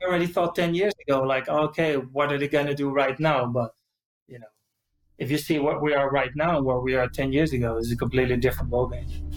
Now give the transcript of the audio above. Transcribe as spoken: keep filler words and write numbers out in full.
I already thought ten years ago, like, okay, what are they going to do right now? But, you know, if you see what we are right now, where we are ten years ago, is a completely different ballgame.